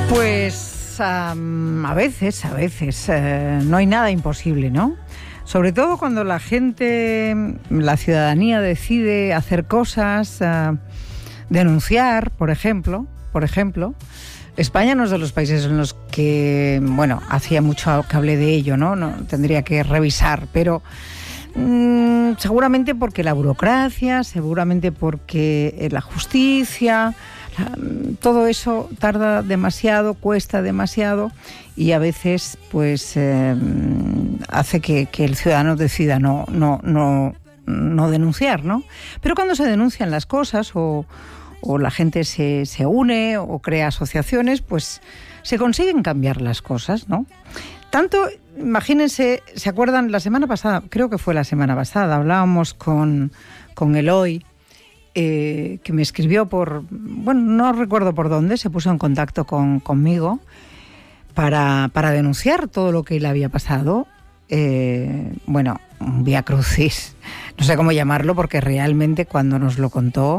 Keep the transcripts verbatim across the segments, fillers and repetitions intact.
Pues um, a veces, a veces eh, no hay nada imposible, ¿no? Sobre todo cuando la gente, la ciudadanía decide hacer cosas, uh, denunciar, por ejemplo, por ejemplo. España no es de los países en los que, bueno, hacía mucho que hablé de ello, ¿no? No tendría que revisar, pero mmm, seguramente porque la burocracia, seguramente porque la justicia, todo eso tarda demasiado, cuesta demasiado y a veces pues eh, hace que, que el ciudadano decida no, no, no, no denunciar, ¿no? Pero cuando se denuncian las cosas o, o la gente se, se une o crea asociaciones, pues se consiguen cambiar las cosas, ¿no? Tanto, imagínense, ¿se acuerdan? La semana pasada, creo que fue la semana pasada, hablábamos con, con Eloy, Eh, que me escribió por, bueno, no recuerdo por dónde, se puso en contacto con, conmigo para, para denunciar todo lo que le había pasado. Eh, bueno, un vía crucis, no sé cómo llamarlo, porque realmente cuando nos lo contó,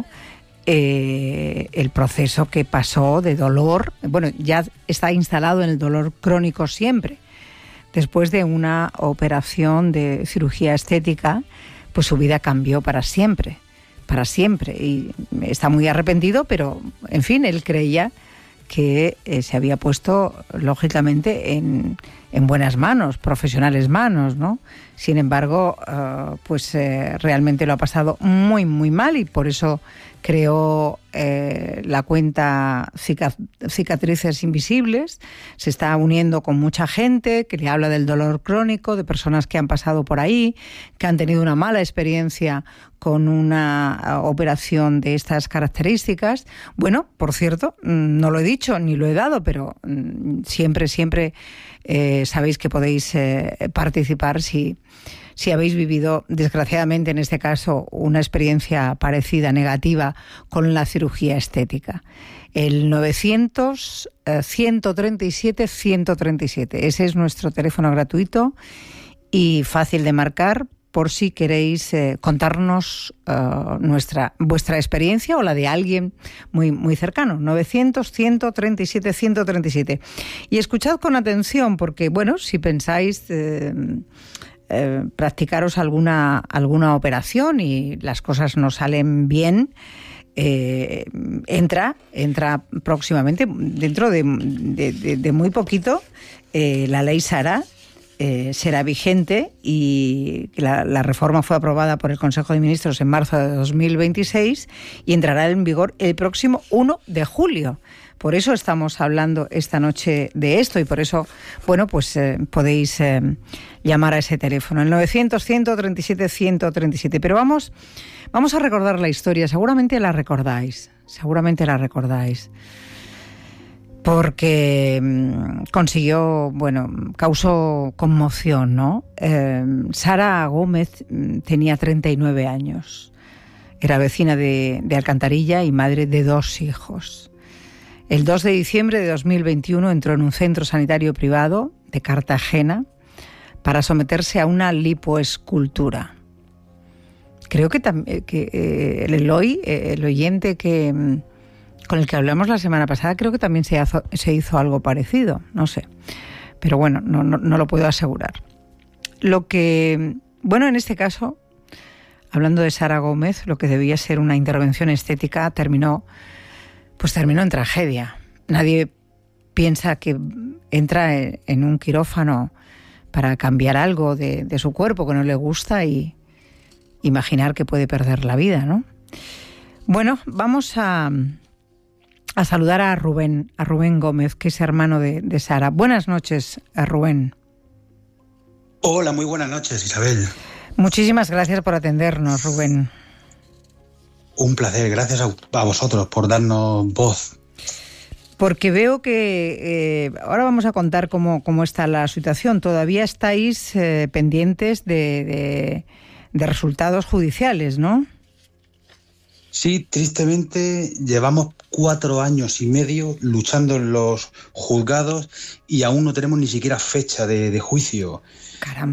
eh, el proceso que pasó de dolor, bueno, ya está instalado en el dolor crónico siempre. Después de una operación de cirugía estética, pues su vida cambió para siempre. para siempre, y está muy arrepentido, pero en fin, él creía que eh, se había puesto lógicamente en, en buenas manos, profesionales manos, ¿no? Sin embargo, uh, pues eh, realmente lo ha pasado muy, muy mal y por eso creó eh, la cuenta Cicatrices Invisibles. Se está uniendo con mucha gente que le habla del dolor crónico, de personas que han pasado por ahí, que han tenido una mala experiencia con una operación de estas características. Bueno, por cierto, no lo he dicho ni lo he dado, pero siempre, siempre eh, sabéis que podéis eh, participar si... Si habéis vivido, desgraciadamente en este caso, una experiencia parecida, negativa, con la cirugía estética. El novecientos, ciento treinta y siete, ciento treinta y siete. Ese es nuestro teléfono gratuito y fácil de marcar por si queréis eh, contarnos uh, nuestra, vuestra experiencia o la de alguien muy, muy cercano. novecientos, ciento treinta y siete, ciento treinta y siete. Y escuchad con atención porque, bueno, si pensáis... Eh, Eh, practicaros alguna, alguna operación y las cosas no salen bien, eh, entra, entra próximamente, dentro de, de, de, de muy poquito, eh, la ley Sara eh, será vigente y la, la reforma fue aprobada por el Consejo de Ministros en marzo de dos mil veintiséis y entrará en vigor el próximo uno de julio. Por eso estamos hablando esta noche de esto y por eso, bueno, pues eh, podéis eh, llamar a ese teléfono, el novecientos, ciento treinta y siete, ciento treinta y siete. Pero vamos, vamos a recordar la historia, seguramente la recordáis, seguramente la recordáis, porque mmm, consiguió, bueno, causó conmoción, ¿no? Eh, Sara Gómez tenía treinta y nueve años, era vecina de, de Alcantarilla y madre de dos hijos. El dos de diciembre de dos mil veintiuno entró en un centro sanitario privado de Cartagena para someterse a una lipoescultura. Creo que, tam- que eh, el Eloy, eh, el oyente que, con el que hablamos la semana pasada, creo que también se hizo, se hizo algo parecido, no sé. Pero bueno, no, no, no lo puedo asegurar. Lo que, bueno, en este caso, hablando de Sara Gómez, lo que debía ser una intervención estética terminó... Pues terminó en tragedia. Nadie piensa que entra en un quirófano para cambiar algo de, de su cuerpo que no le gusta y imaginar que puede perder la vida, ¿no? Bueno, vamos a, a saludar a Rubén, a Rubén Gómez, que es hermano de, de Sara. Buenas noches, Rubén. Hola, muy buenas noches, Isabel. Muchísimas gracias por atendernos, Rubén. Un placer, gracias a, a vosotros por darnos voz. Porque veo que eh, ahora vamos a contar cómo, cómo está la situación. Todavía estáis eh, pendientes de, de, de resultados judiciales, ¿no? Sí, tristemente llevamos cuatro años y medio luchando en los juzgados y aún no tenemos ni siquiera fecha de, de juicio. Caramba.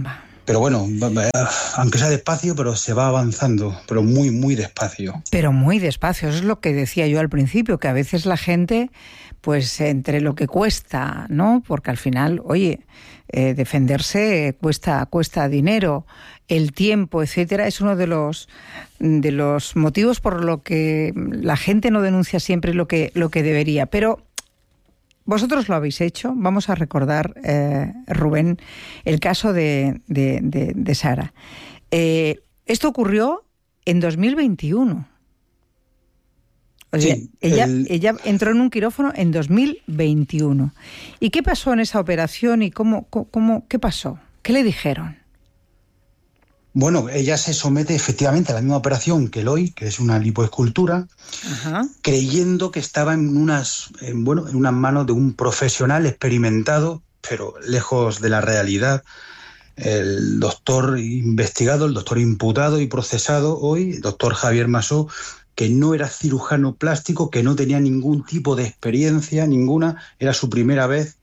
Pero bueno, aunque sea despacio, pero se va avanzando, pero muy, muy despacio. Pero muy despacio, eso es lo que decía yo al principio, que a veces la gente, pues entre lo que cuesta, ¿no? Porque al final, oye, eh, defenderse cuesta, cuesta dinero, el tiempo, etcétera, es uno de los de los motivos por lo que la gente no denuncia siempre lo que, lo que debería. Pero vosotros lo habéis hecho. Vamos a recordar, eh, Rubén, el caso de, de, de, de Sara. Eh, esto ocurrió en dos mil veintiuno. O sea, sí, ella, el... ella entró en un quirófano en dos mil veintiuno. ¿Y qué pasó en esa operación y cómo, cómo, qué pasó? ¿Qué le dijeron? Bueno, ella se somete efectivamente a la misma operación que Eloy, que es una lipoescultura, Ajá. creyendo que estaba en unas, en, bueno, en unas manos de un profesional experimentado, pero lejos de la realidad. El doctor investigado, el doctor imputado y procesado hoy, el doctor Javier Masó, que no era cirujano plástico, que no tenía ningún tipo de experiencia, ninguna, era su primera vez.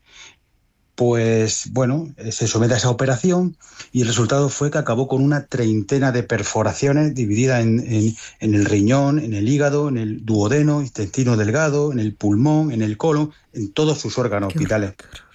Pues bueno, se somete a esa operación y el resultado fue que acabó con una treintena de perforaciones divididas en, en, en el riñón, en el hígado, en el duodeno, intestino delgado, en el pulmón, en el colon, en todos sus órganos vitales.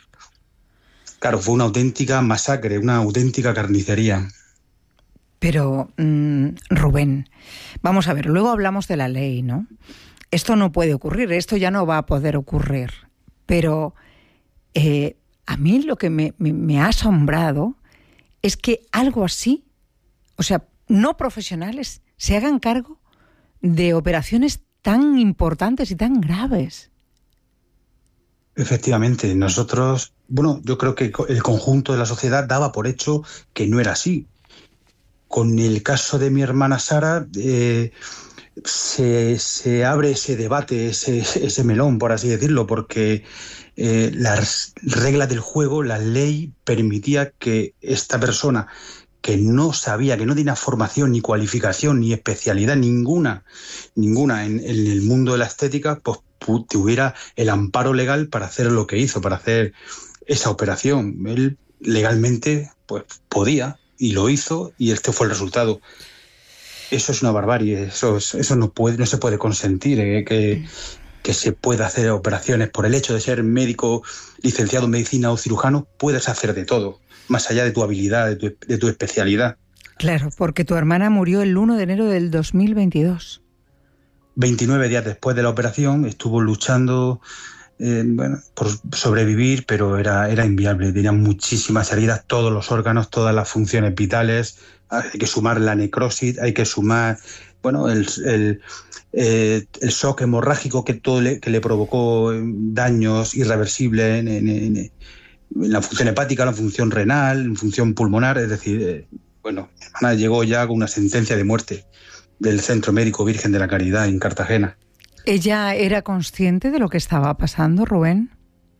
Claro, fue una auténtica masacre, una auténtica carnicería. Pero, mmm, Rubén, vamos a ver, luego hablamos de la ley, ¿no? Esto no puede ocurrir, esto ya no va a poder ocurrir, pero... Eh, A mí lo que me, me, me ha asombrado es que algo así, o sea, no profesionales, se hagan cargo de operaciones tan importantes y tan graves. Efectivamente, nosotros, bueno, yo creo que el conjunto de la sociedad daba por hecho que no era así. Con el caso de mi hermana Sara, eh, se, se abre ese debate, ese, ese melón, por así decirlo, porque... Eh, las reglas del juego, la ley permitía que esta persona que no sabía, que no tenía formación, ni cualificación, ni especialidad ninguna, ninguna en, en el mundo de la estética, pues tuviera el amparo legal para hacer lo que hizo, para hacer esa operación. Él legalmente pues podía y lo hizo y este fue el resultado. Eso es una barbarie, eso, es, eso no, puede, no se puede consentir, eh, que... que se pueda hacer operaciones por el hecho de ser médico, licenciado en medicina o cirujano, puedes hacer de todo, más allá de tu habilidad, de tu, de tu especialidad. Claro, porque tu hermana murió el uno de enero del dos mil veintidós. veintinueve días después de la operación estuvo luchando eh, bueno, por sobrevivir, pero era, era inviable, tenía muchísimas heridas, todos los órganos, todas las funciones vitales, hay que sumar la necrosis, hay que sumar... Bueno, el, el, eh, el shock hemorrágico que, todo le, que le provocó daños irreversibles en, en, en, en la función hepática, en la función renal, en función pulmonar. Es decir, eh, bueno, mi hermana llegó ya con una sentencia de muerte del Centro Médico Virgen de la Caridad en Cartagena. ¿Ella era consciente de lo que estaba pasando, Rubén?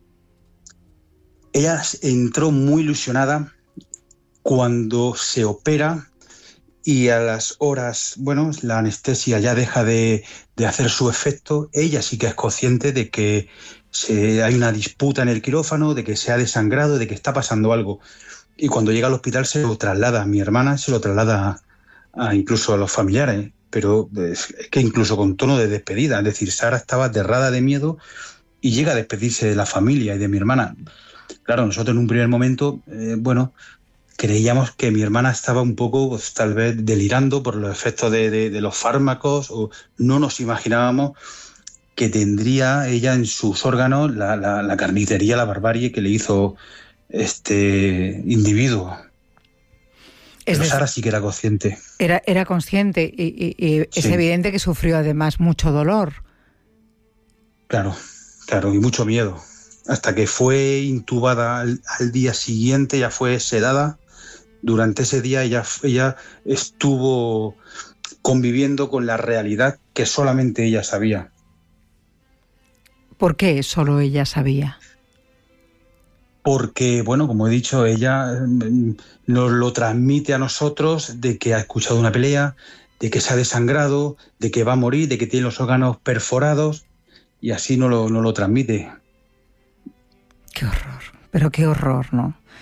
Ella entró muy ilusionada cuando se opera. Y a las horas, bueno, la anestesia ya deja de, de hacer su efecto. Ella sí que es consciente de que se, hay una disputa en el quirófano, de que se ha desangrado, de que está pasando algo. Y cuando llega al hospital se lo traslada a mi hermana, se lo traslada a, a incluso a los familiares, pero es que incluso con tono de despedida. Es decir, Sara estaba aterrada de miedo y llega a despedirse de la familia y de mi hermana. Claro, nosotros en un primer momento, eh, bueno... creíamos que mi hermana estaba un poco, pues, tal vez, delirando por los efectos de, de, de los fármacos, o no nos imaginábamos que tendría ella en sus órganos la, la, la carnicería, la barbarie que le hizo este individuo. Pero Es Sara sí que era consciente. Era, era consciente y, y, y es sí. evidente que sufrió además mucho dolor. Claro, claro, y mucho miedo. Hasta que fue intubada al, al día siguiente, ya fue sedada. Durante ese día ella, ella estuvo conviviendo con la realidad que solamente ella sabía. ¿Por qué solo ella sabía? Porque, bueno, como he dicho, ella nos lo transmite a nosotros de que ha escuchado una pelea, de que se ha desangrado, de que va a morir, de que tiene los órganos perforados, y así nos lo, nos lo transmite. Qué horror, pero qué horror, ¿no?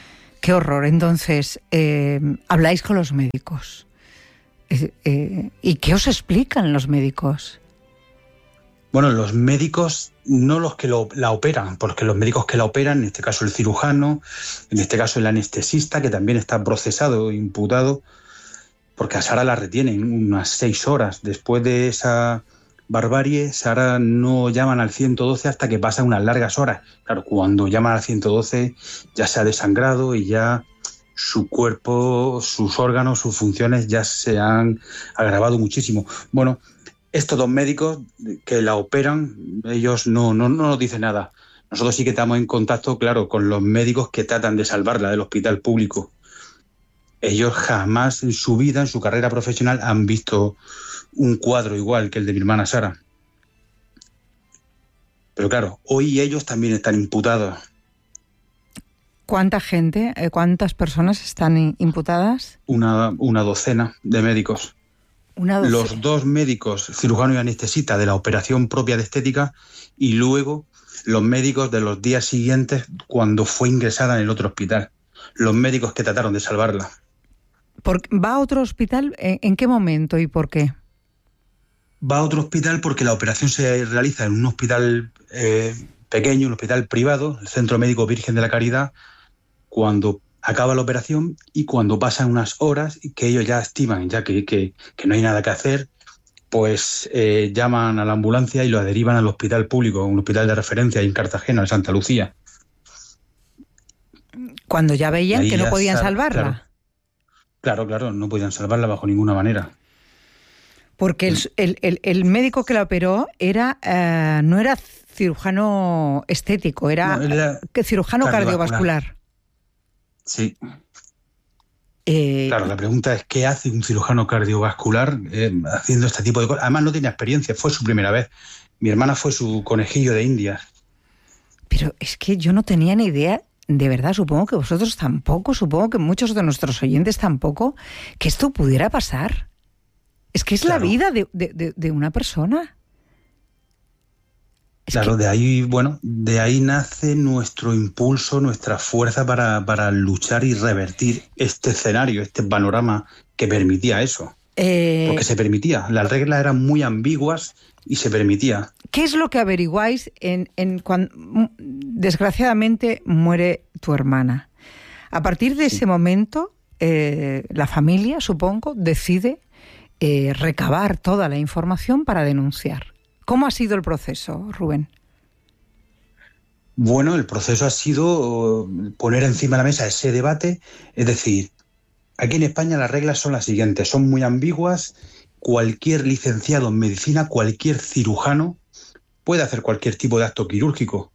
qué horror. Entonces, eh, habláis con los médicos. Eh, eh, ¿Y qué os explican los médicos? Bueno, los médicos, no los que lo, la operan, porque los médicos que la operan, en este caso el cirujano, en este caso el anestesista, que también está procesado, imputado, porque a Sara la retienen unas seis horas. Después de esa barbarie, Sara no llaman al ciento doce hasta que pasan unas largas horas. Claro, cuando llaman al ciento doce ya se ha desangrado y ya su cuerpo, sus órganos, sus funciones ya se han agravado muchísimo. Bueno, estos dos médicos que la operan, ellos no, no, no nos dicen nada. Nosotros sí que estamos en contacto, claro, con los médicos que tratan de salvarla del hospital público. Ellos jamás en su vida, en su carrera profesional, han visto un cuadro igual que el de mi hermana Sara. Pero claro, hoy ellos también están imputados. ¿Cuánta gente, cuántas personas están imputadas? Una, una docena de médicos. Una docena. Los dos médicos, cirujano y anestesista, de la operación propia de estética, y luego los médicos de los días siguientes cuando fue ingresada en el otro hospital. Los médicos que trataron de salvarla. ¿Por, ¿Va a otro hospital? ¿En qué momento y por qué? Va a otro hospital porque la operación se realiza en un hospital eh, pequeño, un hospital privado, el Centro Médico Virgen de la Caridad, cuando acaba la operación y cuando pasan unas horas que ellos ya estiman ya que, que, que no hay nada que hacer, pues eh, llaman a la ambulancia y lo derivan al hospital público, un hospital de referencia en Cartagena, en Santa Lucía. Cuando ya veían que no podían sal- salvarla. Claro, claro, claro, no podían salvarla bajo ninguna manera. Porque el, el, el, el médico que la operó era eh, no era cirujano estético, era, no, era cirujano cardiovascular. cardiovascular. Sí. Eh, claro, la pregunta es ¿qué hace un cirujano cardiovascular eh, haciendo este tipo de cosas? Además no tenía experiencia, fue su primera vez. Mi hermana fue su conejillo de Indias. Pero es que yo no tenía ni idea, de verdad, supongo que vosotros tampoco, supongo que muchos de nuestros oyentes tampoco, que esto pudiera pasar. Es que es claro. La vida de, de, de una persona. Es claro, que... de ahí, bueno, de ahí nace nuestro impulso, nuestra fuerza para, para luchar y revertir este escenario, este panorama que permitía eso. Eh... Porque se permitía. Las reglas eran muy ambiguas y se permitía. ¿Qué es lo que averiguáis en, en cuando desgraciadamente muere tu hermana? A partir de sí. ese momento, eh, la familia, supongo, decide eh, recabar toda la información para denunciar. ¿Cómo ha sido el proceso, Rubén? Bueno, el proceso ha sido poner encima de la mesa ese debate. Es decir, aquí en España las reglas son las siguientes, son muy ambiguas. Cualquier licenciado en medicina, cualquier cirujano puede hacer cualquier tipo de acto quirúrgico.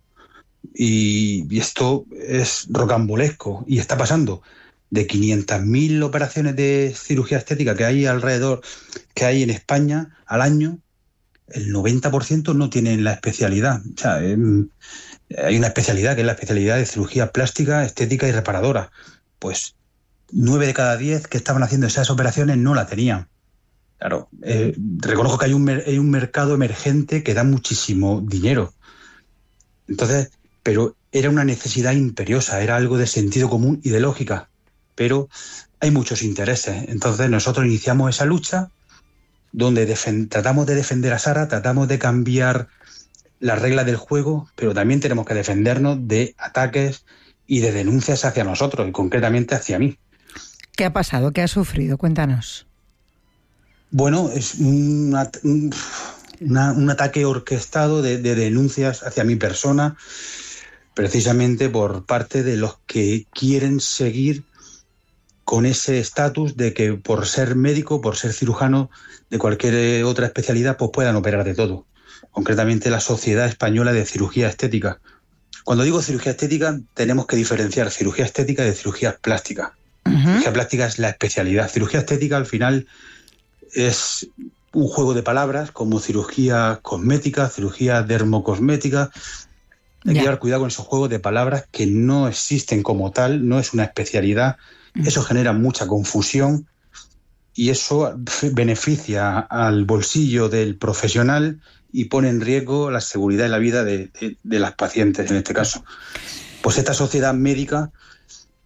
Y, y esto es rocambolesco y está pasando. De quinientas mil operaciones de cirugía estética que hay alrededor, que hay en España al año, el noventa por ciento no tienen la especialidad. O sea, eh, hay una especialidad que es la especialidad de cirugía plástica, estética y reparadora. Pues nueve de cada diez que estaban haciendo esas operaciones no la tenían. Claro, eh, reconozco que hay un, hay un mercado emergente que da muchísimo dinero. Entonces, pero era una necesidad imperiosa, era algo de sentido común y de lógica. Pero hay muchos intereses. Entonces nosotros iniciamos esa lucha donde defen- tratamos de defender a Sara, tratamos de cambiar las reglas del juego, pero también tenemos que defendernos de ataques y de denuncias hacia nosotros, y concretamente hacia mí. ¿Qué ha pasado? ¿Qué ha sufrido? Cuéntanos. Bueno, es un, un, una, un ataque orquestado de, de denuncias hacia mi persona, precisamente por parte de los que quieren seguir con ese estatus de que por ser médico, por ser cirujano de cualquier otra especialidad, pues puedan operar de todo. Concretamente la Sociedad Española de Cirugía Estética. Cuando digo cirugía estética, tenemos que diferenciar cirugía estética de cirugía plástica. Uh-huh. Cirugía plástica es la especialidad. Cirugía estética, al final, es un juego de palabras como cirugía cosmética, cirugía dermocosmética. Hay yeah. que llevar cuidado con esos juegos de palabras que no existen como tal, no es una especialidad. Eso genera mucha confusión y eso beneficia al bolsillo del profesional y pone en riesgo la seguridad y la vida de, de, de las pacientes, en este caso. Pues esta sociedad médica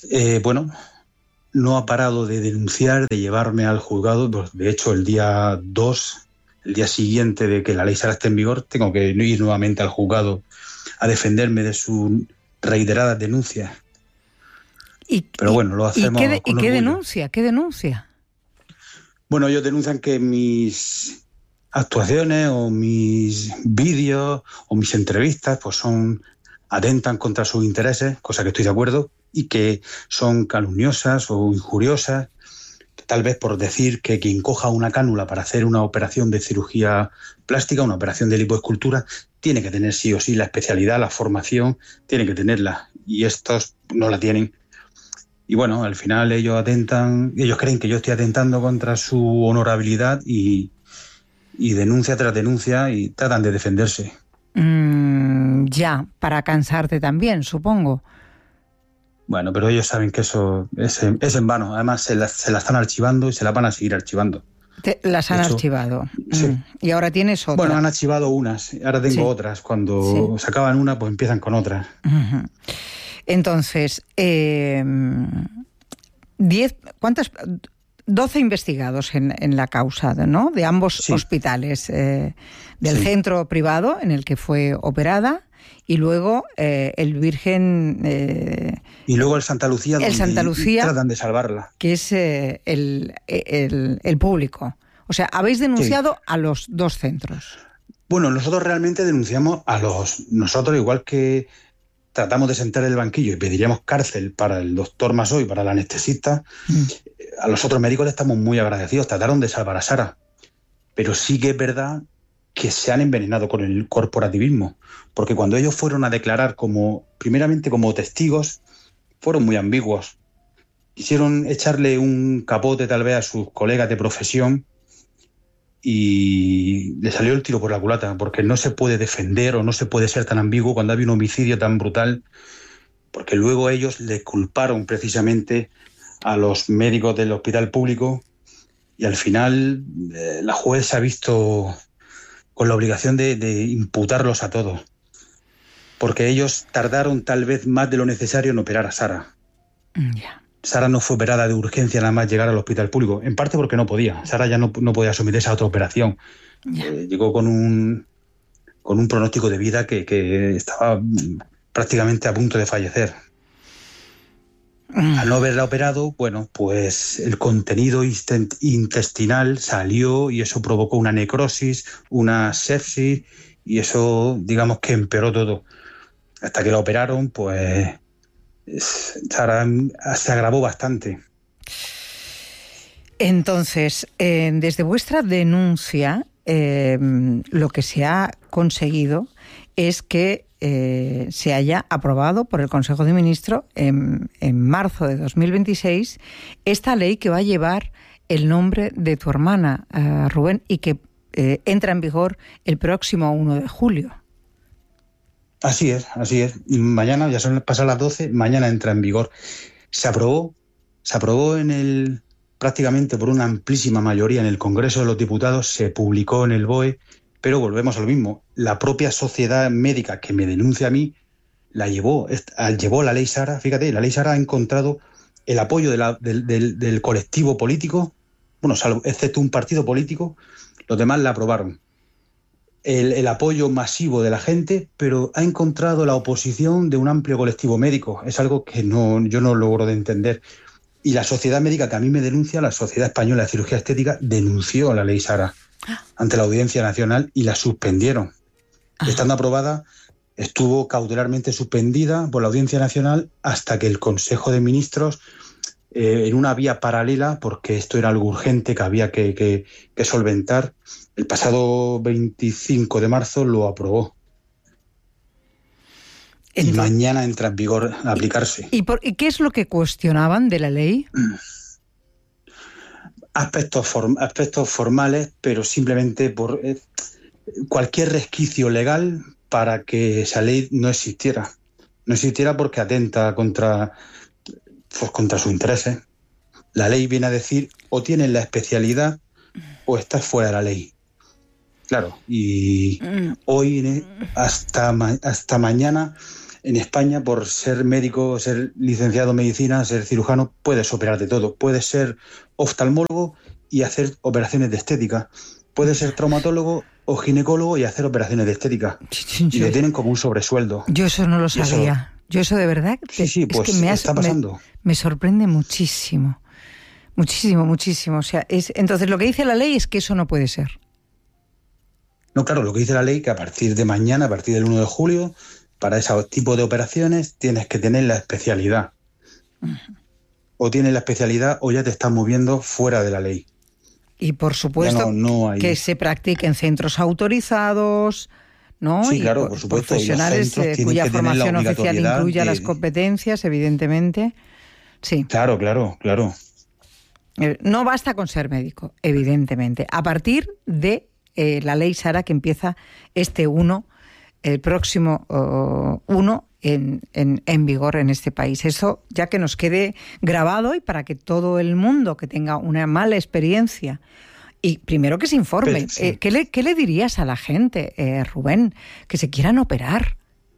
Eh, bueno, no ha parado de denunciar, de llevarme al juzgado. De hecho, el día dos, el día siguiente de que la ley Sara esté en vigor, tengo que ir nuevamente al juzgado a defenderme de sus reiteradas denuncias. ¿Y, Pero y, bueno, lo hacemos ¿y qué, de, con ¿y qué orgullo. denuncia? ¿Qué denuncia? Bueno, ellos denuncian que mis actuaciones o mis vídeos o mis entrevistas pues son atentan contra sus intereses, cosa que estoy de acuerdo, y que son calumniosas o injuriosas, tal vez por decir que quien coja una cánula para hacer una operación de cirugía plástica, una operación de lipoescultura, tiene que tener sí o sí la especialidad, la formación, tiene que tenerla, y estos no la tienen. Y bueno, al final ellos atentan, ellos creen que yo estoy atentando contra su honorabilidad y, y denuncia tras denuncia y tratan de defenderse. Mm, ya, para cansarte también, supongo. Bueno, pero ellos saben que eso es en, es en vano. Además, se la, se la están archivando y se la van a seguir archivando. Te, las han hecho, archivado. Sí. Mm. Y ahora tienes otra. Bueno, han archivado unas, ahora tengo sí. otras. Cuando sí. se acaban una, pues empiezan con otras. Uh-huh. Entonces, eh, diez, ¿cuántas? doce investigados en, en la causa, ¿no? De ambos sí. hospitales, eh, del sí. centro privado en el que fue operada y luego eh, el Virgen... Eh, y luego el Santa Lucía, donde el Santa Lucía, tratan de salvarla. Que es eh, el, el, el público. O sea, habéis denunciado sí. a los dos centros. Bueno, nosotros realmente denunciamos a los... Nosotros, igual que tratamos de sentar el banquillo y pediríamos cárcel para el doctor Masó y para el anestesista, mm. a los otros médicos le estamos muy agradecidos. Trataron de salvar a Sara. Pero sí que es verdad que se han envenenado con el corporativismo. Porque cuando ellos fueron a declarar como, primeramente como testigos, fueron muy ambiguos. Quisieron echarle un capote tal vez a sus colegas de profesión y le salió el tiro por la culata, porque no se puede defender o no se puede ser tan ambiguo cuando hay un homicidio tan brutal, porque luego ellos le culparon precisamente a los médicos del hospital público y al final eh, la juez se ha visto con la obligación de, de imputarlos a todos, porque ellos tardaron tal vez más de lo necesario en operar a Sara. Yeah. Sara no fue operada de urgencia nada más llegar al hospital público, en parte porque no podía. Sara ya no, no podía someterse a otra operación. Yeah. Eh, llegó con un, con un pronóstico de vida que, que estaba prácticamente a punto de fallecer. Mm. Al no haberla operado, bueno, pues el contenido intestinal salió y eso provocó una necrosis, una sepsis y eso, digamos que empeoró todo. Hasta que la operaron, pues... Sara se agravó bastante. Entonces, eh, desde vuestra denuncia, eh, lo que se ha conseguido es que eh, se haya aprobado por el Consejo de Ministros en, en marzo de dos mil veintiséis esta ley que va a llevar el nombre de tu hermana, eh, Rubén, y que eh, entra en vigor el próximo uno de julio. Así es, así es. Y mañana, ya son pasadas las doce, mañana entra en vigor. Se aprobó, se aprobó en el prácticamente por una amplísima mayoría en el Congreso de los Diputados, se publicó en el B O E, pero volvemos a lo mismo. La propia sociedad médica que me denuncia a mí la llevó, llevó la ley Sara. Fíjate, la ley Sara ha encontrado el apoyo de la, del, del, del colectivo político, bueno, salvo, excepto un partido político, los demás la aprobaron. El, el apoyo masivo de la gente, pero ha encontrado la oposición de un amplio colectivo médico. Es algo que no, yo no logro de entender. Y la sociedad médica que a mí me denuncia, la Sociedad Española de Cirugía Estética, denunció la ley Sara ante la Audiencia Nacional y la suspendieron. Ajá. Estando aprobada, estuvo cautelarmente suspendida por la Audiencia Nacional hasta que el Consejo de Ministros, eh, en una vía paralela, porque esto era algo urgente que había que, que, que solventar, el pasado veinticinco de marzo lo aprobó. Entonces, y mañana entra en vigor a aplicarse. ¿Y, por, ¿Y qué es lo que cuestionaban de la ley? Aspectos, form, aspectos formales, pero simplemente por eh, cualquier resquicio legal para que esa ley no existiera. No existiera porque atenta contra, pues, contra sus intereses. La ley viene a decir o tienes la especialidad o estás fuera de la ley. Claro, y hoy hasta, ma- hasta mañana en España, por ser médico, ser licenciado en medicina, ser cirujano, puedes operar de todo. Puedes ser oftalmólogo y hacer operaciones de estética. Puedes ser traumatólogo o ginecólogo y hacer operaciones de estética. Y le tienen como un sobresueldo. Yo eso no lo sabía. Eso, Yo eso de verdad sí, sí, pues es que me has, está pasando. Me, me sorprende muchísimo. Muchísimo, muchísimo. O sea, es, entonces lo que dice la ley es que eso no puede ser. No, claro, lo que dice la ley que a partir de mañana, a partir del uno de julio, para ese tipo de operaciones tienes que tener la especialidad. Uh-huh. O tienes la especialidad o ya te estás moviendo fuera de la ley. Y por supuesto no, no hay... que se practique en centros autorizados, ¿no? Sí, y claro, por supuesto. Profesionales eh, cuya formación oficial incluya de... las competencias, evidentemente. Sí. Claro, claro, claro. No basta con ser médico, evidentemente. A partir de eh, la ley Sara, que empieza este uno, el próximo uno en, en, en vigor en este país. Eso ya que nos quede grabado y para que todo el mundo que tenga una mala experiencia, y primero que se informe. Pero, sí. eh, ¿qué, le, ¿Qué le dirías a la gente, eh, Rubén, que se quieran operar?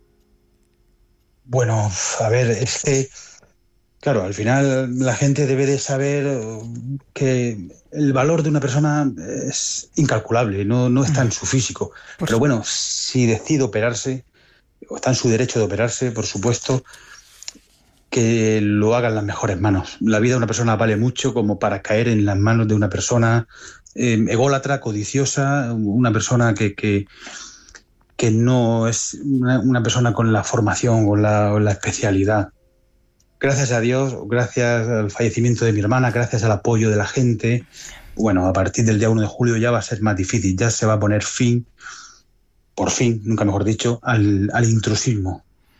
Bueno, a ver, es que... Claro, al final la gente debe de saber que el valor de una persona es incalculable, no, no está en su físico. Por Pero bueno, si decide operarse, o está en su derecho de operarse, por supuesto, que lo haga en las mejores manos. La vida de una persona vale mucho como para caer en las manos de una persona eh, ególatra, codiciosa, una persona que, que, que no es una, una persona con la formación, con la, con la especialidad. Gracias a Dios, gracias al fallecimiento de mi hermana, gracias al apoyo de la gente, bueno, a partir del día uno de julio ya va a ser más difícil, ya se va a poner fin, por fin, nunca mejor dicho, al, al intrusismo.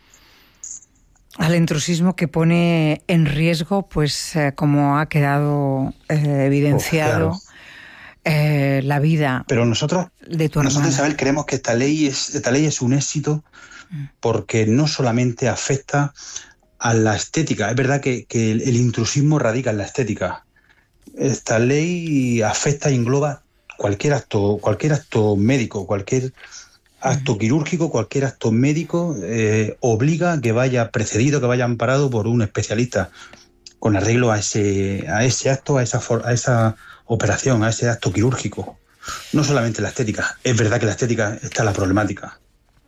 Al intrusismo que pone en riesgo, pues eh, como ha quedado eh, evidenciado, oh, claro. eh, la vida Pero nosotros, de tu hermana. Nosotros, Isabel, creemos que esta ley es, esta ley es un éxito porque no solamente afecta a la estética. Es verdad que, que el, el intrusismo radica en la estética. Esta ley afecta e engloba cualquier acto, cualquier acto médico, cualquier acto uh-huh. quirúrgico, cualquier acto médico eh, obliga a que vaya precedido, que vaya amparado por un especialista con arreglo a ese, a ese acto, a esa, a esa operación, a ese acto quirúrgico. No solamente la estética. Es verdad que la estética está la problemática.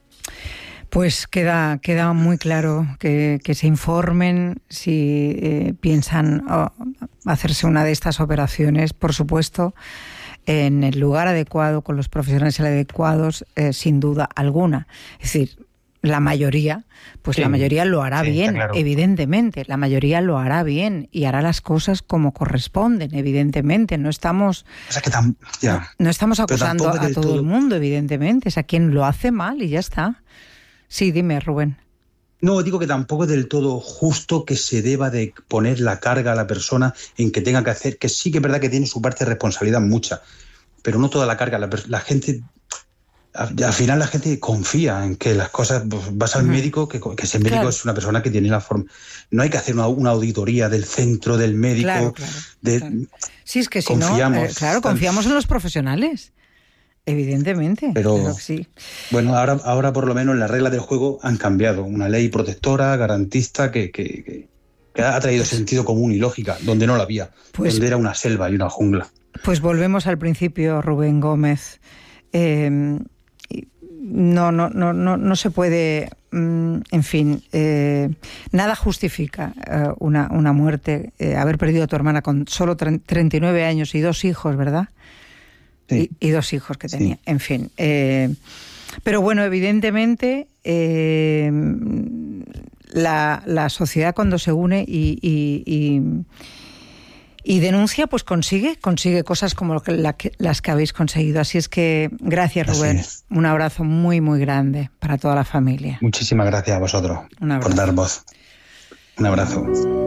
Pues queda, queda muy claro que, que se informen si eh, piensan oh, hacerse una de estas operaciones, por supuesto, en el lugar adecuado, con los profesionales adecuados, eh, sin duda alguna. Es decir, la mayoría, pues sí, la mayoría lo hará sí, bien, claro. evidentemente. La mayoría lo hará bien y hará las cosas como corresponden, evidentemente. No estamos, o sea que tam- ya. no, no estamos acusando a todo, todo el mundo, evidentemente. Es a quien lo hace mal y ya está. Sí, dime, Rubén. No, digo que tampoco es del todo justo que se deba de poner la carga a la persona en que tenga que hacer, que sí que es verdad que tiene su parte de responsabilidad mucha, pero no toda la carga. La, la gente, al final la gente confía en que las cosas, pues, vas al uh-huh. médico, que, que ese médico claro. es una persona que tiene la forma. No hay que hacer una, una auditoría del centro, del médico. Claro, claro, de, claro. Sí, es que si confiamos, no, eh, claro, confiamos en los profesionales. Evidentemente, pero claro que sí. Bueno, ahora, ahora por lo menos las reglas del juego han cambiado. Una ley protectora, garantista, que, que, que, que ha traído pues, sentido común y lógica, donde no la había, pues, donde era una selva y una jungla. Pues volvemos al principio, Rubén Gómez. Eh, no, no, no, no, no se puede, en fin, eh, nada justifica eh, una, una muerte. Eh, haber perdido a tu hermana con solo treinta y nueve años y dos hijos, ¿verdad? Sí. Y, y dos hijos que tenía, sí. En fin. Eh, pero bueno, evidentemente eh, la, la sociedad cuando se une y, y, y, y denuncia, pues consigue, consigue cosas como lo que, la, las que habéis conseguido. Así es que gracias, Rubén. Un abrazo muy, muy grande para toda la familia. Muchísimas gracias a vosotros por dar voz. Un abrazo.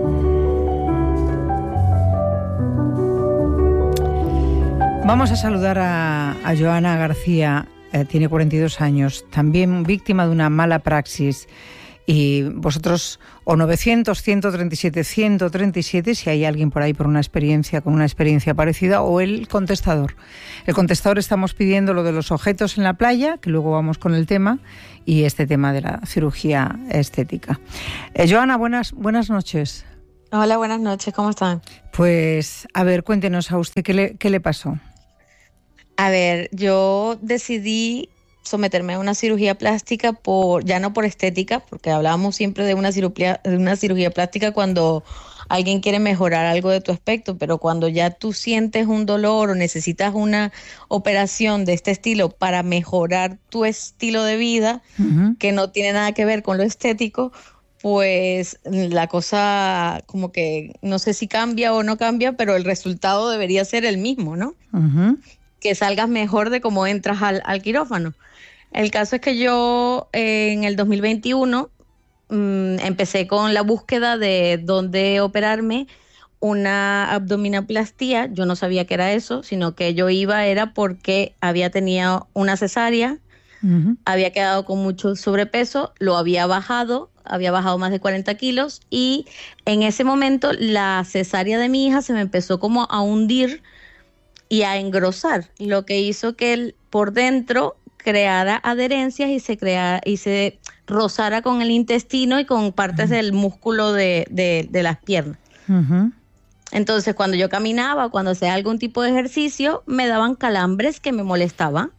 Vamos a saludar a, a Joana García, eh, tiene cuarenta y dos años, también víctima de una mala praxis Y vosotros, o novecientos, ciento treinta y siete, ciento treinta y siete, si hay alguien por ahí por una experiencia, con una experiencia parecida, o el contestador. El contestador estamos pidiendo lo de los objetos en la playa, que luego vamos con el tema, y este tema de la cirugía estética. Eh, Joana, buenas, buenas noches. Hola, buenas noches, ¿cómo están? Pues, a ver, cuéntenos a usted qué le, qué le pasó. A ver, yo decidí someterme a una cirugía plástica, por ya no por estética, porque hablábamos siempre de una cirugía, de una cirugía plástica cuando alguien quiere mejorar algo de tu aspecto, pero cuando ya tú sientes un dolor o necesitas una operación de este estilo para mejorar tu estilo de vida, uh-huh. que no tiene nada que ver con lo estético, pues la cosa como que no sé si cambia o no cambia, pero el resultado debería ser el mismo, ¿no? Uh-huh. Que salgas mejor de cómo entras al, al quirófano. El caso es que yo eh, en el dos mil veintiuno mmm, empecé con la búsqueda de dónde operarme una abdominoplastia. Yo no sabía que era eso, sino que yo iba era porque había tenido una cesárea, uh-huh. había quedado con mucho sobrepeso, lo había bajado, había bajado más de cuarenta kilos y en ese momento la cesárea de mi hija se me empezó como a hundir y a engrosar, lo que hizo que él por dentro creara adherencias y se crea, y se rozara con el intestino y con partes uh-huh. del músculo de, de, de las piernas. Uh-huh. Entonces, cuando yo caminaba, cuando hacía algún tipo de ejercicio, me daban calambres que me molestaban.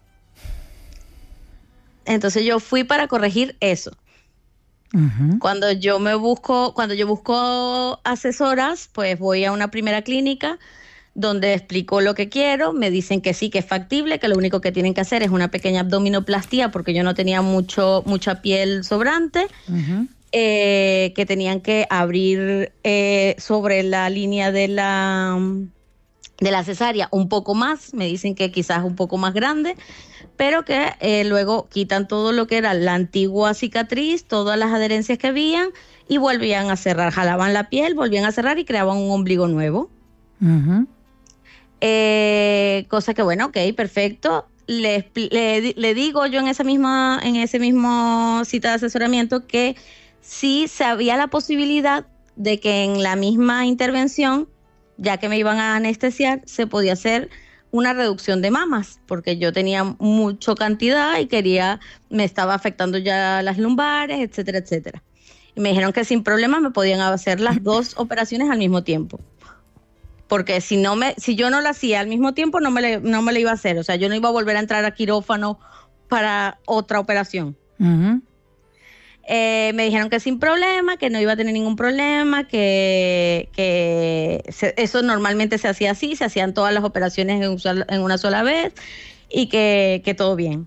Entonces, yo fui para corregir eso. Uh-huh. Cuando yo me busco, cuando yo busco asesoras, pues voy a una primera clínica donde explico lo que quiero, me dicen que sí, que es factible, que lo único que tienen que hacer es una pequeña abdominoplastia porque yo no tenía mucho mucha piel sobrante, uh-huh. eh, que tenían que abrir eh, sobre la línea de la, de la cesárea un poco más, me dicen que quizás un poco más grande, pero que eh, luego quitan todo lo que era la antigua cicatriz, todas las adherencias que habían y volvían a cerrar, jalaban la piel, volvían a cerrar y creaban un ombligo nuevo. Uh-huh. Eh, cosa que bueno, ok, perfecto. Le, le, le digo yo en esa misma, en ese mismo cita de asesoramiento que sí se había la posibilidad de que en la misma intervención, ya que me iban a anestesiar, se podía hacer una reducción de mamas, porque yo tenía mucha cantidad y quería, me estaba afectando ya las lumbares, etcétera, etcétera. Y me dijeron que sin problema me podían hacer las dos operaciones al mismo tiempo. Porque si no me, si yo no la hacía al mismo tiempo, no me, le, no me la iba a hacer. O sea, yo no iba a volver a entrar a quirófano para otra operación. Uh-huh. Eh, me dijeron que sin problema, que no iba a tener ningún problema, que, que se, eso normalmente se hacía así, se hacían todas las operaciones en, un, en una sola vez y que, que todo bien.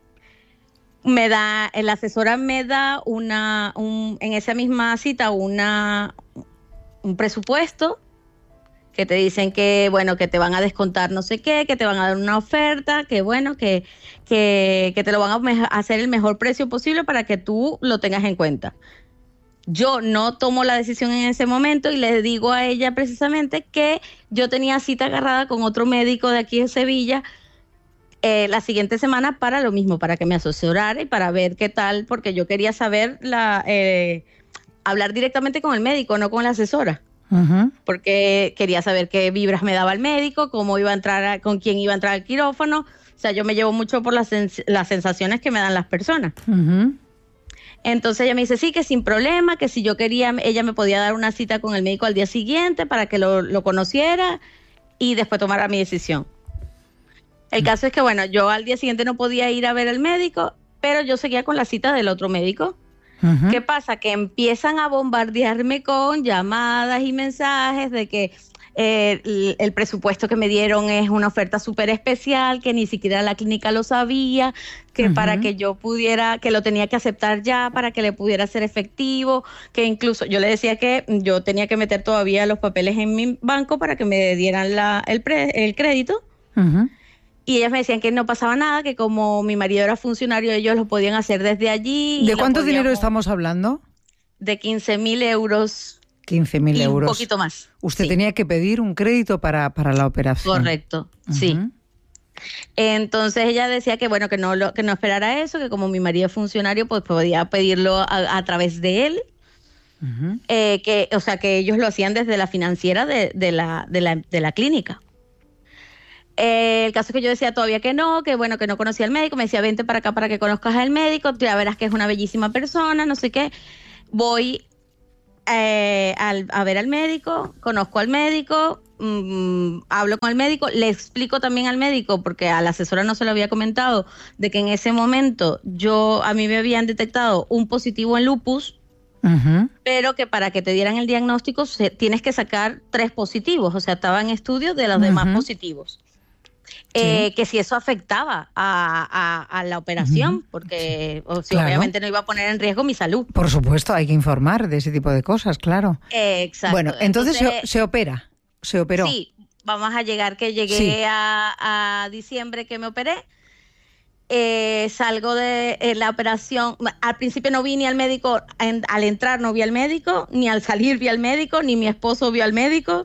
Me da, la asesora me da una, un, en esa misma cita una, un presupuesto que te dicen que, bueno, que te van a descontar no sé qué, que te van a dar una oferta, que bueno, que, que, que te lo van a me- hacer el mejor precio posible para que tú lo tengas en cuenta. Yo no tomo la decisión en ese momento y le digo a ella precisamente que yo tenía cita agarrada con otro médico de aquí de Sevilla eh, la siguiente semana para lo mismo, para que me asesorara y para ver qué tal, porque yo quería saber, la eh, hablar directamente con el médico, no con la asesora. Uh-huh. Porque quería saber qué vibras me daba el médico, cómo iba a entrar, a, con quién iba a entrar al quirófano. O sea, yo me llevo mucho por las, sens- las sensaciones que me dan las personas. Uh-huh. Entonces ella me dice, sí, que sin problema, que si yo quería, ella me podía dar una cita con el médico al día siguiente para que lo, lo conociera y después tomara mi decisión. El caso es que, bueno, yo al día siguiente no podía ir a ver al médico, pero yo seguía con la cita del otro médico. Uh-huh. ¿Qué pasa? Que empiezan a bombardearme con llamadas y mensajes de que eh, el, el presupuesto que me dieron es una oferta súper especial, que ni siquiera la clínica lo sabía, que uh-huh. para que yo pudiera, que lo tenía que aceptar ya, para que le pudiera ser efectivo, que incluso yo le decía que yo tenía que meter todavía los papeles en mi banco para que me dieran la, el, pre, el crédito. Uh-huh. Y ellas me decían que no pasaba nada, que como mi marido era funcionario, ellos lo podían hacer desde allí. ¿De cuánto dinero estamos hablando? De quince mil euros. quince mil euros. Un poquito más. Usted sí. tenía que pedir un crédito para, para la operación. Correcto, uh-huh. sí. Entonces ella decía que bueno, que no lo, que no esperara eso, que como mi marido es funcionario, pues podía pedirlo a, a través de él. Uh-huh. eh, que, o sea, que ellos lo hacían desde la financiera de, de, la, de, la, de la clínica. Eh, el caso es que yo decía todavía que no, que bueno, que no conocía al médico. Me decía, vente para acá para que conozcas al médico, ya verás que es una bellísima persona, no sé qué. Voy eh, al, a ver al médico, conozco al médico, mmm, hablo con el médico, le explico también al médico, porque a la asesora no se lo había comentado, de que en ese momento yo a mí me habían detectado un positivo en lupus. Uh-huh. Pero que para que te dieran el diagnóstico se, tienes que sacar tres positivos, o sea, estaba en estudio de los uh-huh. demás positivos. Eh, sí. Que si eso afectaba a, a, a la operación, uh-huh. porque o si claro. obviamente no iba a poner en riesgo mi salud. Por supuesto, hay que informar de ese tipo de cosas, claro. Eh, exacto. Bueno, entonces, entonces se, se opera, se operó. Sí, vamos a llegar que llegué sí. a, a diciembre que me operé. Eh, salgo de eh, la operación, al principio no vi ni al médico, en, al entrar no vi al médico, ni al salir vi al médico, ni mi esposo vio al médico.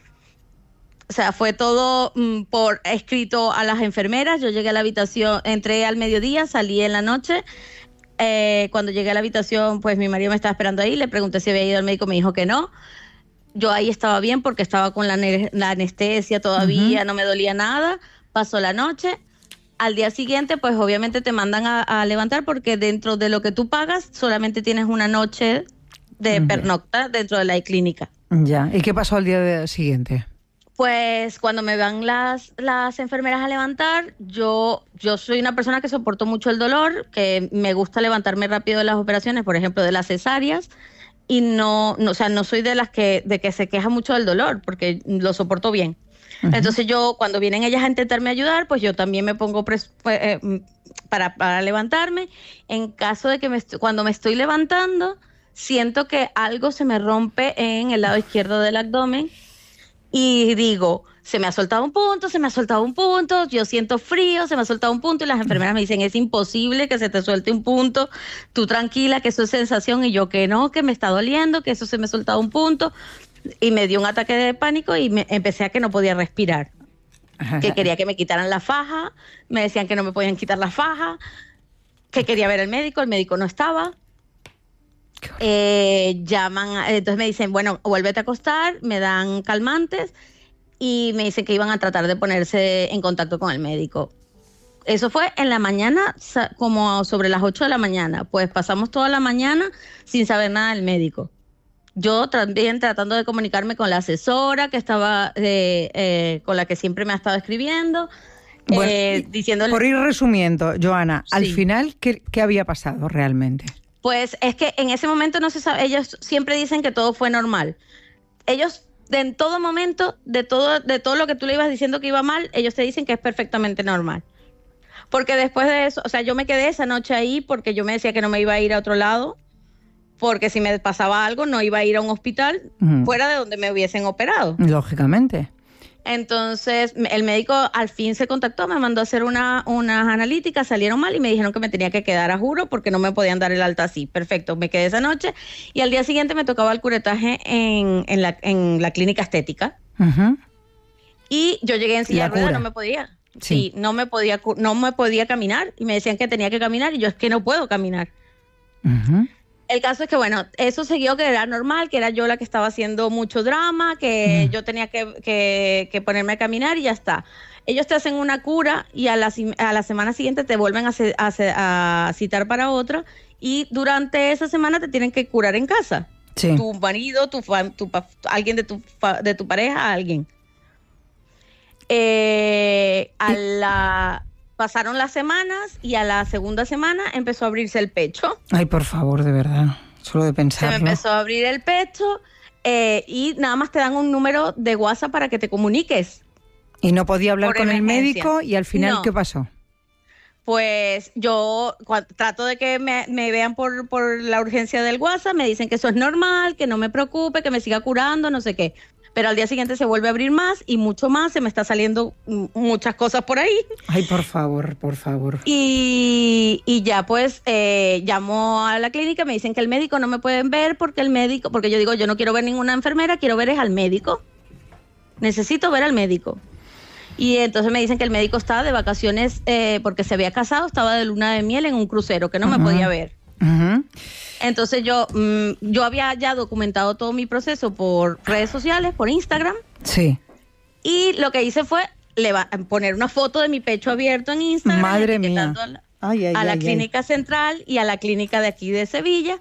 O sea, fue todo mm, por escrito a las enfermeras. Yo llegué a la habitación, entré al mediodía, salí en la noche. Eh, cuando llegué a la habitación, pues mi marido me estaba esperando ahí, le pregunté si había ido al médico, me dijo que no. Yo ahí estaba bien porque estaba con la, la anestesia todavía, uh-huh. no me dolía nada. Pasó la noche. Al día siguiente, pues obviamente te mandan a, a levantar porque dentro de lo que tú pagas solamente tienes una noche de pernocta dentro de la clínica. Ya, ¿y qué pasó al día siguiente? Pues cuando me van las, las enfermeras a levantar, yo, yo soy una persona que soporto mucho el dolor, que me gusta levantarme rápido de las operaciones, por ejemplo, de las cesáreas, y no, no, o sea, no soy de las que, de que se queja mucho del dolor, porque lo soporto bien. Uh-huh. Entonces yo, cuando vienen ellas a intentarme ayudar, pues yo también me pongo pres- eh, para, para levantarme. En caso de que me est- cuando me estoy levantando, siento que algo se me rompe en el lado izquierdo del abdomen y digo, se me ha soltado un punto, se me ha soltado un punto, yo siento frío, se me ha soltado un punto y las enfermeras me dicen, es imposible que se te suelte un punto, tú tranquila, que eso es sensación, y yo que no, que me está doliendo, que eso se me ha soltado un punto. Y me dio un ataque de pánico y me empecé a que no podía respirar, que quería que me quitaran la faja, me decían que no me podían quitar la faja, que quería ver al médico, el médico no estaba. Eh, llaman, entonces me dicen, bueno, vuélvete a acostar, me dan calmantes y me dicen que iban a tratar de ponerse en contacto con el médico. Eso fue en la mañana, como sobre las ocho de la mañana, pues pasamos toda la mañana sin saber nada del médico. Yo también tratando de comunicarme con la asesora que estaba, eh, eh, con la que siempre me ha estado escribiendo, bueno, eh, diciéndole... Por ir resumiendo, Joana, sí. al final, ¿qué, ¿qué había pasado realmente? Pues es que en ese momento no se sabe, ellos siempre dicen que todo fue normal. Ellos, de, en todo momento, de todo, de todo lo que tú le ibas diciendo que iba mal, ellos te dicen que es perfectamente normal. Porque después de eso, o sea, yo me quedé esa noche ahí porque yo me decía que no me iba a ir a otro lado, porque si me pasaba algo no iba a ir a un hospital uh-huh. fuera de donde me hubiesen operado. Lógicamente. Entonces el médico al fin se contactó, me mandó a hacer una, unas analíticas, salieron mal y me dijeron que me tenía que quedar a juro porque no me podían dar el alta así. Perfecto, me quedé esa noche y al día siguiente me tocaba el curetaje en, en, la, en la clínica estética. Uh-huh. Y yo llegué en silla de ruedas, no me podía. Sí, sí no, me podía, no me podía caminar y me decían que tenía que caminar y yo es que no puedo caminar. Uh-huh. El caso es que, bueno, eso siguió, que era normal, que era yo la que estaba haciendo mucho drama, que mm. yo tenía que, que, que ponerme a caminar y ya está. Ellos te hacen una cura y a la, a la semana siguiente te vuelven a, a, a citar para otra y durante esa semana te tienen que curar en casa. Sí. Tu marido, tu, tu, alguien de tu, de tu pareja, alguien. Eh, a la... Pasaron las semanas y a la segunda semana empezó a abrirse el pecho. Ay, por favor, de verdad, solo de pensarlo. Se me empezó a abrir el pecho eh, y nada más te dan un número de WhatsApp para que te comuniques. ¿Y no podía hablar con el médico? ¿Y al final no. qué pasó? Pues yo cuando, trato de que me, me vean por, por la urgencia del WhatsApp, me dicen que eso es normal, que no me preocupe, que me siga curando, no sé qué. Pero al día siguiente se vuelve a abrir más y mucho más, se me está saliendo muchas cosas por ahí. Ay, por favor, por favor. Y, y ya pues eh, llamo a la clínica, me dicen que el médico no me pueden ver porque el médico, porque yo digo, yo no quiero ver ninguna enfermera, quiero ver es al médico. Necesito ver al médico. Y entonces me dicen que el médico estaba de vacaciones eh, porque se había casado, estaba de luna de miel en un crucero, que no uh-huh. me podía ver. Uh-huh. Entonces yo, mmm, yo había ya documentado todo mi proceso por redes sociales, por Instagram. Sí. Y lo que hice fue leva- poner una foto de mi pecho abierto en Instagram. Madre mía. A la, ay, ay, a la ay, clínica ay. central y a la clínica de aquí de Sevilla.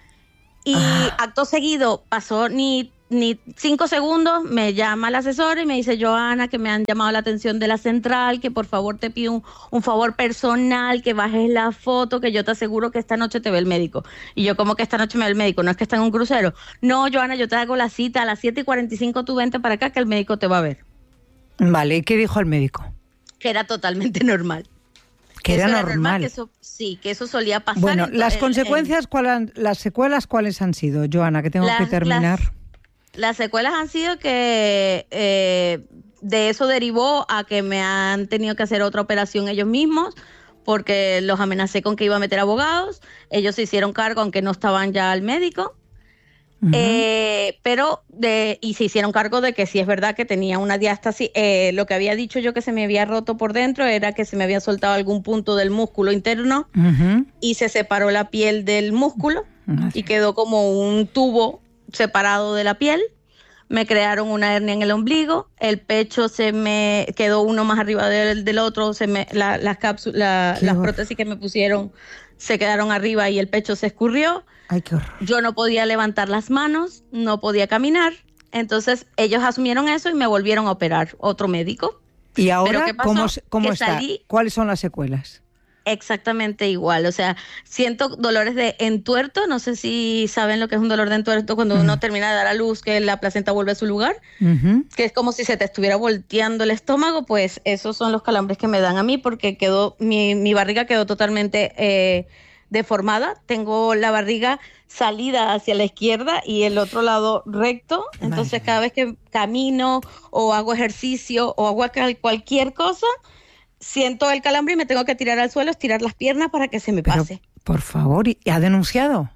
Y ah. acto seguido pasó ni... ni cinco segundos, me llama el asesor y me dice, Joana, que me han llamado la atención de la central, que por favor te pido un, un favor personal, que bajes la foto, que yo te aseguro que esta noche te ve el médico. Y yo, ¿cómo que esta noche me ve el médico? ¿No es que está en un crucero? No, Joana, yo te hago la cita a las siete y cuarenta y cinco, tú vente para acá que el médico te va a ver. Vale, ¿y qué dijo el médico? Que era totalmente normal. Que era, era normal. normal que eso, sí, que eso solía pasar. Bueno, en, las en, consecuencias, en, ¿cuál han, las secuelas, ¿cuáles han sido, Joana? Que tengo las, que terminar. Las, Las secuelas han sido que eh, de eso derivó a que me han tenido que hacer otra operación ellos mismos porque los amenacé con que iba a meter abogados. Ellos se hicieron cargo aunque no estaban ya al médico. Uh-huh. Eh, pero de, y se hicieron cargo de que sí es verdad que tenía una diástasis. Eh, lo que había dicho yo que se me había roto por dentro era que se me había soltado algún punto del músculo interno uh-huh. y se separó la piel del músculo uh-huh. y quedó como un tubo separado de la piel. Me crearon una hernia en el ombligo, el pecho se me quedó uno más arriba del, del otro, se me, la, las cápsulas, la, las prótesis que me pusieron se quedaron arriba y el pecho se escurrió. Ay, qué horror. Yo no podía levantar las manos, no podía caminar, entonces ellos asumieron eso y me volvieron a operar, otro médico. ¿Y ahora cómo, cómo está? Salí, ¿Cuáles son las secuelas? Exactamente igual, o sea, siento dolores de entuerto, no sé si saben lo que es un dolor de entuerto cuando uh-huh. uno termina de dar a luz, que la placenta vuelve a su lugar, uh-huh. que es como si se te estuviera volteando el estómago, pues esos son los calambres que me dan a mí porque quedó, mi, mi barriga quedó totalmente eh, deformada, tengo la barriga salida hacia la izquierda y el otro lado recto, entonces vale. Cada vez que camino o hago ejercicio o hago cualquier cosa, siento el calambre y me tengo que tirar al suelo, estirar las piernas para que se me Pero, pase. Por favor, ¿y ha denunciado?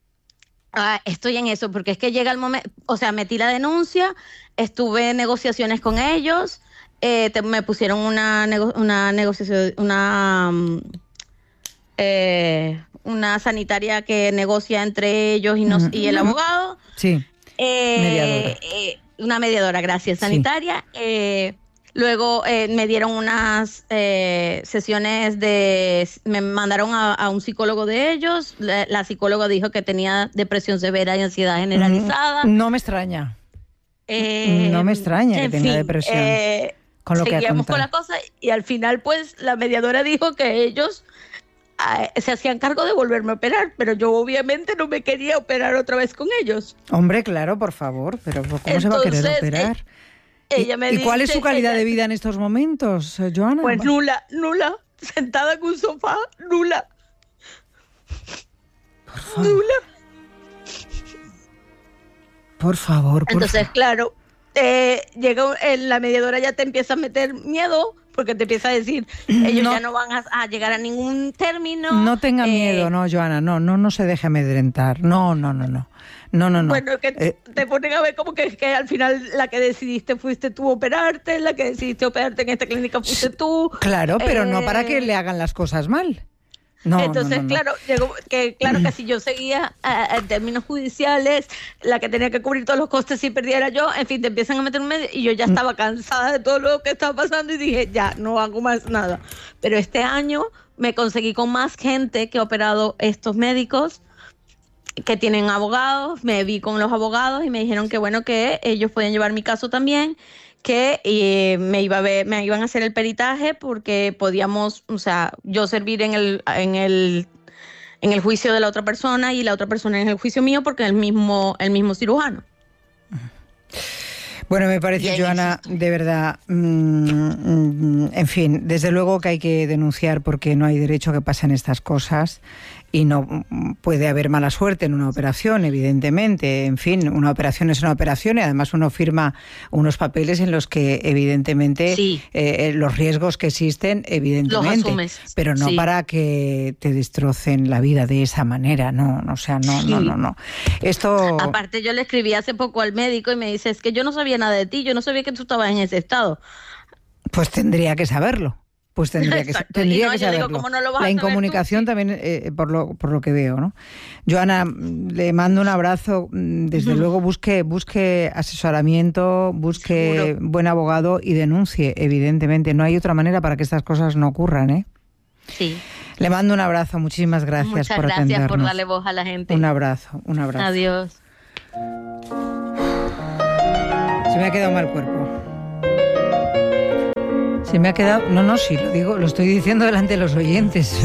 Ah, estoy en eso, porque es que llega el momento, o sea, metí la denuncia, estuve en negociaciones con ellos, eh, te, me pusieron una, nego, una negociación, una, eh, una sanitaria que negocia entre ellos y, nos, mm, y el abogado. Sí, eh, mediadora. Eh, una mediadora, gracias, sanitaria. Sí. Eh, Luego eh, me dieron unas eh, sesiones de... Me mandaron a, a un psicólogo de ellos. La, la psicóloga dijo que tenía depresión severa y ansiedad generalizada. No me extraña. Eh, no me extraña que tenga fin, depresión. Eh, con lo seguíamos que con la cosa y al final pues la mediadora dijo que ellos eh, se hacían cargo de volverme a operar, pero yo obviamente no me quería operar otra vez con ellos. Hombre, claro, por favor, pero ¿cómo Entonces, se va a querer operar? Eh, Ella me ¿Y cuál dice, es su calidad ella, de vida en estos momentos, Joana? Pues nula, nula, sentada en un sofá, nula. Por favor. Nula. Por favor, por Entonces, favor. claro, eh, llega eh, la mediadora ya te empieza a meter miedo porque te empieza a decir, ellos no, ya no van a, a llegar a ningún término. No tenga eh, miedo, no, Joana, no, no, no se deje amedrentar. No, no, no, no. No, no, no. Bueno, que eh, te ponen a ver como que, que al final la que decidiste fuiste tú operarte, la que decidiste operarte en esta clínica fuiste tú. Claro, pero eh, no para que le hagan las cosas mal. No, Entonces, no, no, no. claro, llegó, que, claro que si yo seguía uh, en términos judiciales, la que tenía que cubrir todos los costes si perdiera yo, en fin, te empiezan a meter un medio y yo ya estaba cansada de todo lo que estaba pasando y dije, ya, no hago más nada. Pero este año me conseguí con más gente que ha operado estos médicos, que tienen abogados, me vi con los abogados y me dijeron que bueno, que ellos podían llevar mi caso también, que eh, me iba a ver, me iban a hacer el peritaje porque podíamos, o sea, yo servir en el en el en el juicio de la otra persona y la otra persona en el juicio mío porque es el mismo el mismo cirujano. Bueno, me parece, Joana, de verdad, mmm, en fin, desde luego que hay que denunciar porque no hay derecho a que pasen estas cosas y no puede haber mala suerte en una operación, evidentemente. En fin, una operación es una operación y además uno firma unos papeles en los que evidentemente sí. eh, los riesgos que existen, evidentemente, los asumes, pero no sí. para que te destrocen la vida de esa manera, no, no o sea, no, sí. no, no, no. Esto... Aparte, yo le escribí hace poco al médico y me dice, es que yo no sabía nada de ti, yo no sabía que tú estabas en ese estado. Pues tendría que saberlo. Pues tendría que, tendría no, que saberlo. Digo, no la incomunicación también, eh, por, lo, por lo que veo, ¿no? Joana, le mando un abrazo. Desde uh-huh. luego, busque, busque asesoramiento, busque Seguro. buen abogado y denuncie, evidentemente. No hay otra manera para que estas cosas no ocurran, ¿eh? Sí. Le mando un abrazo. Muchísimas gracias Muchas por gracias atendernos. por darle voz a la gente. Un abrazo, un abrazo. Adiós. Se me ha quedado mal cuerpo. Se me ha quedado... No, no, sí, lo digo, lo estoy diciendo delante de los oyentes.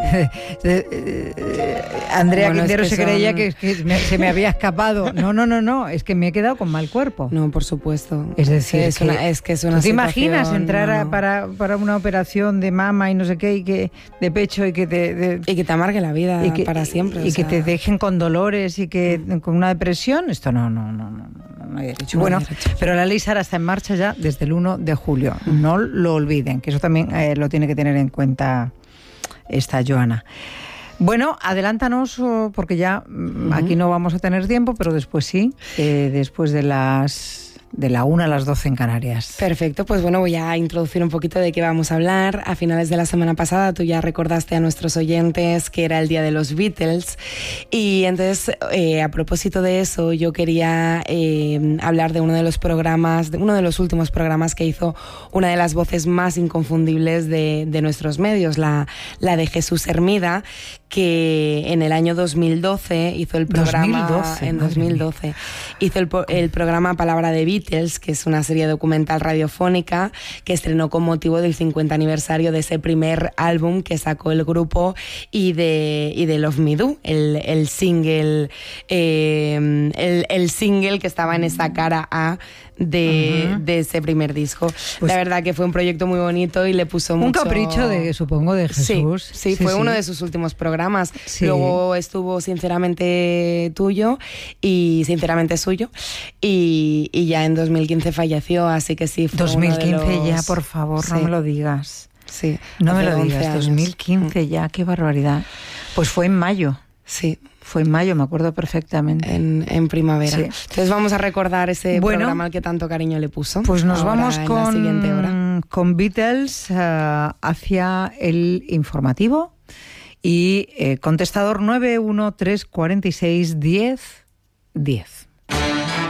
Andrea bueno, Quintero es que se son... creía que, que me, se me había escapado. No, no, no, no, es que me he quedado con mal cuerpo. No, por supuesto. Es decir, es, que, una, es que es una ¿tú te imaginas entrar no, no. A, para, para una operación de mama y no sé qué, y que de pecho y que te... De, y que te amargue la vida y que, para siempre. Y o sea... que te dejen con dolores y que con una depresión? Esto no, no, no, no, no hay derecho. No bueno, hay derecho. Pero la ley Sara está en marcha ya desde el uno de julio. No lo olviden, que eso también eh, lo tiene que tener en cuenta esta Joana. Bueno, adelántanos, porque ya uh-huh. aquí no vamos a tener tiempo, pero después sí, eh, después de las... de la una a las doce en Canarias. Perfecto, pues bueno, voy a introducir un poquito de qué vamos a hablar. A finales de la semana pasada tú ya recordaste a nuestros oyentes que era el día de los Beatles y entonces eh, a propósito de eso yo quería eh, hablar de uno de los programas, de uno de los últimos programas que hizo una de las voces más inconfundibles de, de nuestros medios, la, la de Jesús Hermida, que en el año dos mil doce hizo el programa... dos mil doce, en dos mil doce hizo el, el programa Palabra de Beatles, que es una serie documental radiofónica que estrenó con motivo del cincuenta aniversario de ese primer álbum que sacó el grupo y de, y de Love Me Do, el, el single eh, el, el single que estaba en esa cara A de, uh-huh. de ese primer disco. Pues la verdad que fue un proyecto muy bonito y le puso un mucho... Un capricho, de supongo, de Jesús. Sí, sí, sí fue sí. uno de sus últimos programas. Sí. Luego estuvo Sinceramente Tuyo y Sinceramente Suyo y, y ya en dos mil quince falleció, así que sí fue dos mil quince uno de los... ya, por favor, sí. no me lo digas. Sí, no me lo digas, años. dos mil quince ya, qué barbaridad. Pues fue en mayo. Sí. Fue en mayo, me acuerdo perfectamente. En, en primavera. Sí. Entonces vamos a recordar ese bueno, programa al que tanto cariño le puso. Pues nos vamos con, la siguiente hora. con Beatles uh, hacia el informativo y eh, contestador nueve uno tres cuatro seis diez diez.